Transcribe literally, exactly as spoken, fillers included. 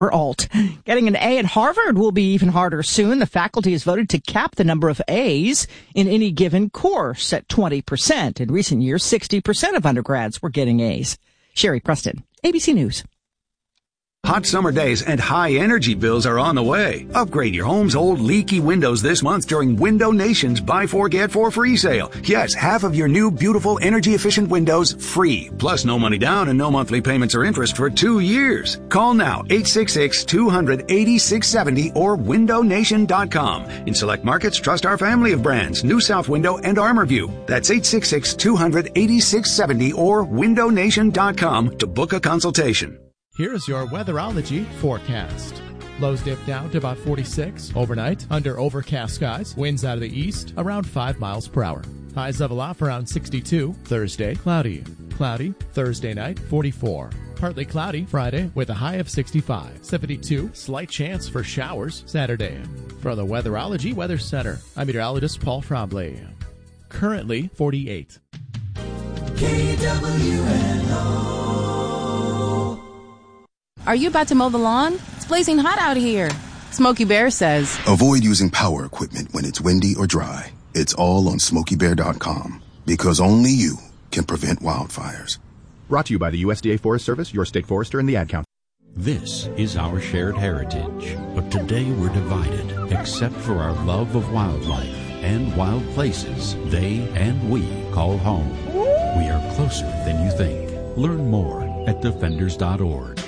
or alt. Getting an A at Harvard will be even harder soon. The faculty has voted to cap the number of A's in any given course at twenty percent. In recent years, sixty percent of undergrads were getting A's. Sherry Preston, A B C News. Hot summer days and high energy bills are on the way. Upgrade your home's old leaky windows this month during Window Nation's Buy Four Get Four free sale. Yes, half of your new beautiful energy efficient windows free. Plus no money down and no monthly payments or interest for two years. Call now eight six six, two hundred, eighty-six seventy or window nation dot com. In select markets, trust our family of brands, New South Window and ArmorView. That's eight six six, two hundred, eighty-six seventy or window nation dot com to book a consultation. Here's your weatherology forecast. Lows dip down to about forty-six. Overnight, under overcast skies. Winds out of the east, around five miles per hour. Highs level off around sixty-two. Thursday, cloudy. Cloudy. Thursday night, forty-four. Partly cloudy Friday with a high of sixty-five. seventy-two. Slight chance for showers Saturday. From the Weatherology Weather Center, I'm meteorologist Paul Trombley. Currently, forty-eight. K W N O. Are you about to mow the lawn? It's blazing hot out here. Smokey Bear says, avoid using power equipment when it's windy or dry. It's all on smokey bear dot com because only you can prevent wildfires. Brought to you by the U S D A Forest Service, your state forester, and the Ad Council. This is our shared heritage, but today we're divided, except for our love of wildlife and wild places they and we call home. We are closer than you think. Learn more at defenders dot org.